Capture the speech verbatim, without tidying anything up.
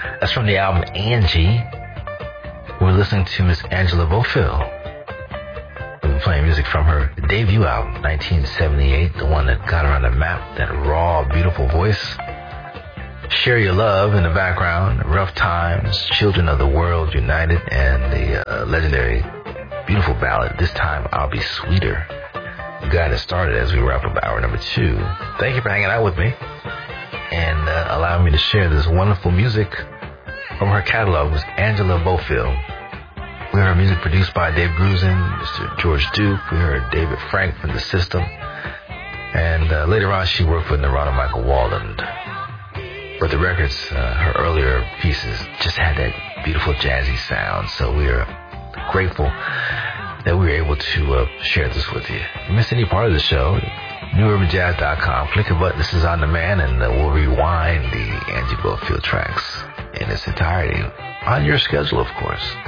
That's from the album Angie. We're listening to Miss Angela Bofill. We've been playing music from her debut album, nineteen seventy-eight, the one that got her on the map, that raw, beautiful voice. Share Your Love in the background, Rough Times, Children of the World United, and the uh, legendary, beautiful ballad, This Time I'll Be Sweeter. You got it started as we wrap up hour number two. Thank you for hanging out with me and uh, allowing me to share this wonderful music from her catalog. Was Angela Bofill. We heard music produced by Dave Grusin, Mister George Duke. We heard David Frank from The System. And uh, later on, she worked with Narada Michael Walden. But the records, uh, her earlier pieces, just had that beautiful jazzy sound. So we are grateful that we were able to uh, share this with you. If you missed any part of the show, new urban jazz dot com. Click a button. This is on demand, and uh, we'll rewind the Angie Bofill tracks in its entirety on your schedule, of course.